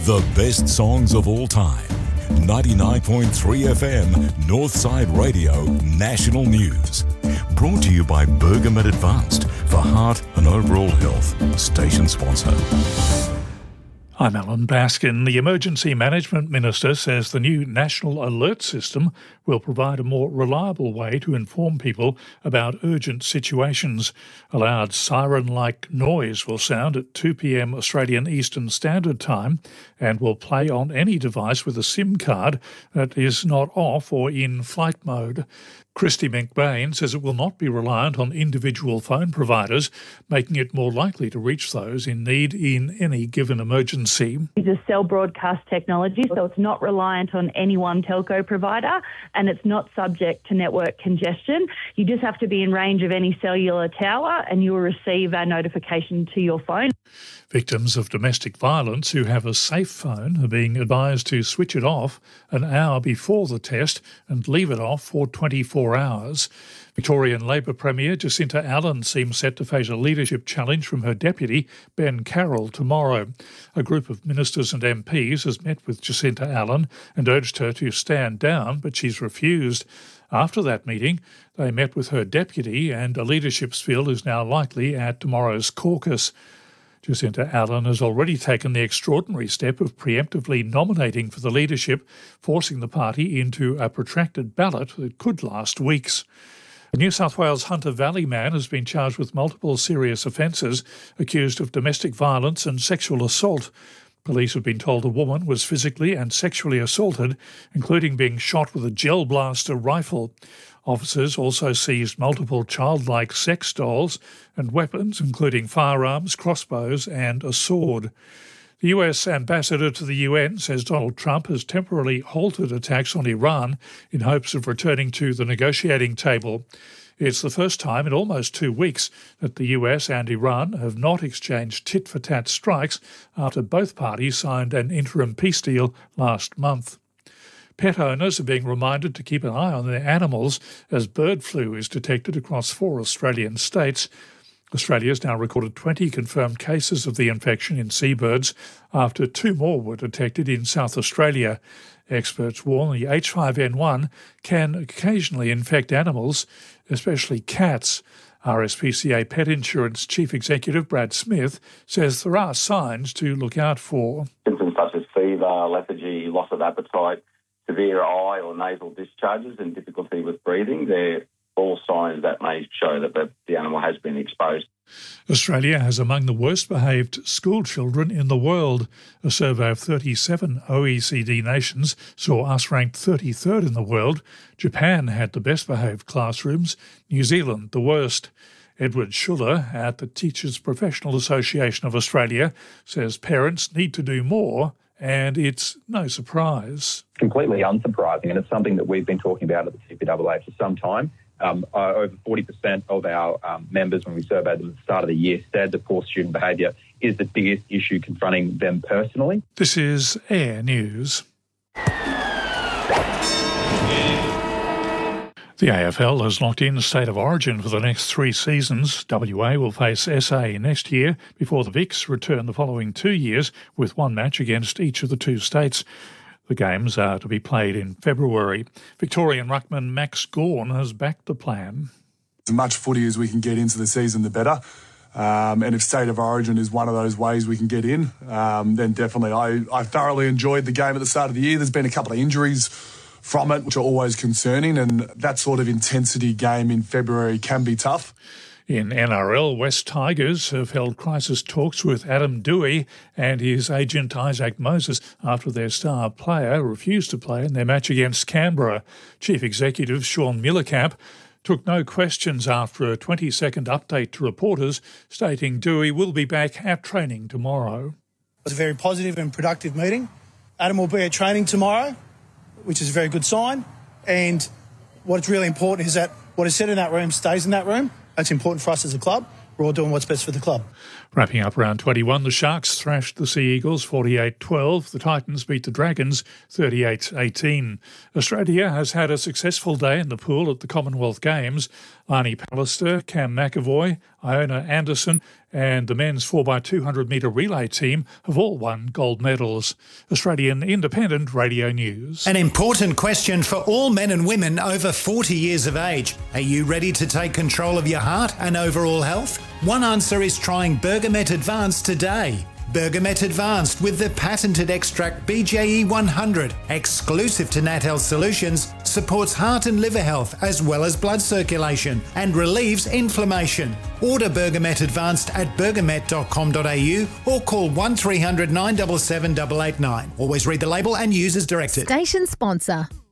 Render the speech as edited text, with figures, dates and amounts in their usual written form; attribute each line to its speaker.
Speaker 1: The best songs of all time. 99.3 FM, Northside Radio, National News. Brought to you by Bergamet Advanced for heart and overall health. Station sponsor.
Speaker 2: I'm Alan Baskin. The Emergency Management Minister says the new National Alert System will provide a more reliable way to inform people about urgent situations. A loud siren-like noise will sound at 2 p.m. Australian Eastern Standard Time and will play on any device with a SIM card that is not off or in flight mode. Christy McBain says it will not be reliant on individual phone providers, making it more likely to reach those in need in any given emergency.
Speaker 3: It's a cell broadcast technology, so it's not reliant on any one telco provider and it's not subject to network congestion. You just have to be in range of any cellular tower and you will receive a notification to your phone.
Speaker 2: Victims of domestic violence who have a safe phone are being advised to switch it off an hour before the test and leave it off for 24 hours. Victorian Labor Premier Jacinta Allen seems set to face a leadership challenge from her deputy, Ben Carroll, tomorrow. A group of ministers and MPs has met with Jacinta Allen and urged her to stand down, but she's refused. After that meeting, they met with her deputy, and a leadership spill is now likely at tomorrow's caucus. Jacinta Allen has already taken the extraordinary step of preemptively nominating for the leadership, forcing the party into a protracted ballot that could last weeks. A New South Wales Hunter Valley man has been charged with multiple serious offences, accused of domestic violence and sexual assault. Police have been told a woman was physically and sexually assaulted, including being shot with a gel blaster rifle. Officers also seized multiple childlike sex dolls and weapons, including firearms, crossbows and a sword. The US ambassador to the UN says Donald Trump has temporarily halted attacks on Iran in hopes of returning to the negotiating table. It's the first time in almost 2 weeks that the US and Iran have not exchanged tit-for-tat strikes after both parties signed an interim peace deal last month. Pet owners are being reminded to keep an eye on their animals as bird flu is detected across 4 Australian states. Australia has now recorded 20 confirmed cases of the infection in seabirds after 2 more were detected in South Australia. Experts warn the H5N1 can occasionally infect animals, especially cats. RSPCA Pet Insurance Chief Executive Brad Smith says there are signs to look out for.
Speaker 4: Symptoms such as fever, lethargy, loss of appetite, severe eye or nasal discharges and difficulty with breathing, they're all signs that may show that the animal has been exposed.
Speaker 2: Australia has among the worst behaved school children in the world. A survey of 37 OECD nations saw us ranked 33rd in the world. Japan had the best behaved classrooms, New Zealand the worst. Edward Schuller at the Teachers Professional Association of Australia says parents need to do more, and it's no surprise.
Speaker 5: Completely unsurprising, and it's something that we've been talking about at the TPAA for some time. Over 40% of our members, when we surveyed them at the start of the year, said that poor student behaviour is the biggest issue confronting them personally.
Speaker 2: This is Air News. The AFL has locked in State of Origin for the next 3 seasons. WA will face SA next year before the Vics return the following 2 years with 1 match against each of the 2 states. The games are to be played in February. Victorian ruckman Max Gawn has backed the plan.
Speaker 6: As much footy as we can get into the season, the better. And if State of Origin is one of those ways we can get in, then definitely. I thoroughly enjoyed the game at the start of the year. There's been a couple of injuries from it, which are always concerning, and that sort of intensity game in February can be tough.
Speaker 2: In NRL, West Tigers have held crisis talks with Adam Doueihi and his agent Isaac Moses after their star player refused to play in their match against Canberra. Chief Executive Sean Millercamp took no questions after a 20-second update to reporters, stating Doueihi will be back at training tomorrow.
Speaker 7: It was a very positive and productive meeting. Adam will be at training tomorrow, which is a very good sign. And what's really important is that what is said in that room stays in that room. That's important for us as a club. We're all doing what's best for the club.
Speaker 2: Wrapping up round 21, the Sharks thrashed the Sea Eagles 48-12. The Titans beat the Dragons 38-18. Australia has had a successful day in the pool at the Commonwealth Games. Arnie Pallister, Cam McAvoy, Iona Anderson and the men's 4x200 metre relay team have all won gold medals. Australian Independent Radio News.
Speaker 8: An important question for all men and women over 40 years of age. Are you ready to take control of your heart and overall health? One answer is trying Bergamet Advanced today. Bergamet Advanced with the patented extract BJE 100, exclusive to Nat Health Solutions, supports heart and liver health as well as blood circulation and relieves inflammation. Order Bergamet Advanced at bergamet.com.au or call 1300 977 889. Always read the label and use as directed.
Speaker 9: Station sponsor.